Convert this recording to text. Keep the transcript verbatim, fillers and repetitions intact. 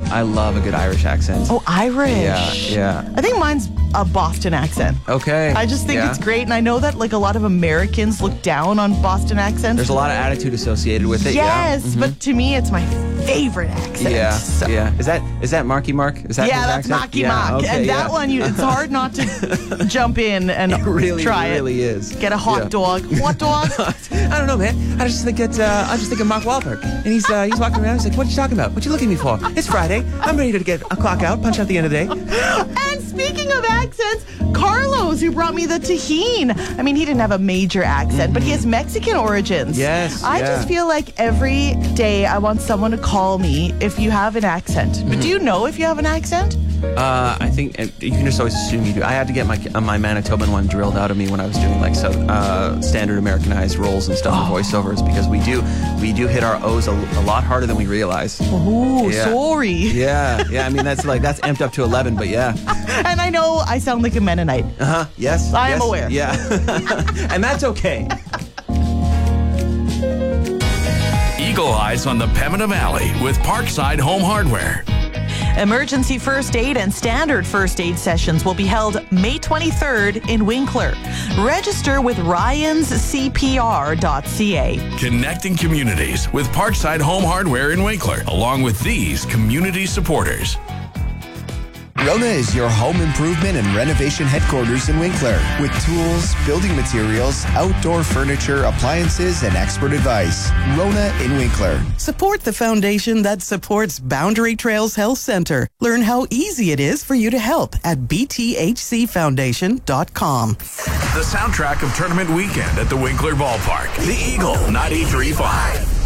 I love a good Irish accent. Oh, Irish. Yeah, yeah. I think mine's a Boston accent. Okay. I just think yeah. it's great, and I know that like a lot of Americans look down on Boston accents. There's a lot of attitude associated with it. Yes, yeah. mm-hmm. but to me, it's my favorite accent. Yeah, so. yeah. Is that is that Marky Mark? Is that Yeah, his that's accent? Marky yeah, Mark, okay, and yeah. that one, you, it's hard not to jump in and It really, try it. really is. Get a hot Yeah. dog. Hot dog. I don't know, man. I just think it's. Uh, I just think of Mark Wahlberg, and he's uh, he's walking around. He's like, "What are you talking about? What you looking at me for? It's Friday. I'm ready to get a clock out, punch out the end of the day." And speaking of accents, Carlos, who brought me the tajin. I mean, he didn't have a major accent, but he has Mexican origins. Yes, I yeah. just feel like every day I want someone to call me if you have an accent. But do you know if you have an accent? Uh, I think uh, you can just always assume you do. I had to get my uh, my Manitoban one drilled out of me when I was doing like so, uh, standard Americanized roles and stuff and voiceovers, because we do we do hit our O's a, a lot harder than we realize. Oh, Yeah. sorry. Yeah, yeah. I mean that's like that's amped up to eleven, but yeah. And I know I sound like a Mennonite. Uh huh. Yes. I am yes, aware. Yeah. And that's okay. Eagle Eyes on the Pembina Valley with Parkside Home Hardware. Emergency first aid and standard first aid sessions will be held May twenty-third in Winkler. Register with ryans c p r dot c a. Connecting communities with Parkside Home Hardware in Winkler, along with these community supporters. Rona is your home improvement and renovation headquarters in Winkler with tools, building materials, outdoor furniture, appliances, and expert advice. Rona in Winkler. Support the foundation that supports Boundary Trails Health Center. Learn how easy it is for you to help at b t h c foundation dot com. The soundtrack of tournament weekend at the Winkler Ballpark. The Eagle ninety-three point five.